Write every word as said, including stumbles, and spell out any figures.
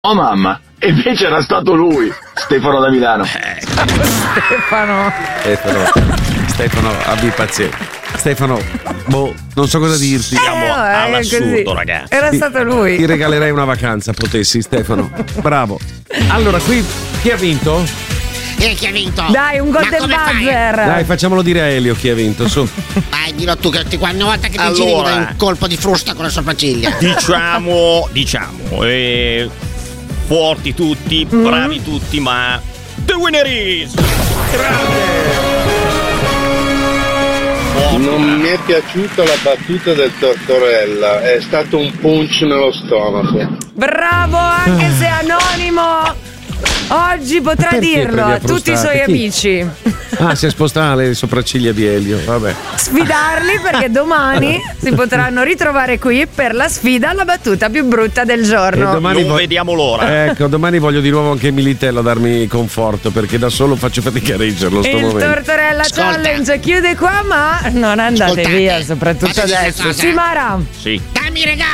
Oh mamma, e invece era stato lui, Stefano da Milano. Eh, Stefano. Stefano. Stefano, abbi pazienza. Stefano, boh, non so cosa dirti. Siamo eh, all'assurdo, ragazzi. Era stato lui. Ti regalerei una vacanza, potessi, Stefano. Bravo. Allora, qui chi ha vinto? E chi ha vinto? Dai, un golden buzzer. Dai, facciamolo dire a Elio chi ha vinto, su. Vai, dillo tu che ti, ogni volta che ti Allora. giri mi dai un colpo di frusta con le sopracciglia. Diciamo, diciamo, eh, forti tutti, Mm. bravi tutti, ma The winner is Non mi è piaciuta la battuta del Tortorella, è stato un punch nello stomaco. Bravo, anche se anonimo. Oggi potrà Perché dirlo prendi a a tutti i suoi frustate? Chi? amici. Ah, si è spostata le sopracciglia di Elio, vabbè. Sfidarli perché domani si potranno ritrovare qui per la sfida alla battuta più brutta del giorno. E domani non vo- vediamo l'ora. Ecco, domani voglio di nuovo anche Militello a darmi conforto, perché da solo faccio fatica a reggerlo sto Il momento. Tortorella Ascolta. Challenge chiude qua, ma non andate Ascoltate, via, soprattutto faccio dire una adesso. cosa. Sì, Mara. Sì. Dammi i regali.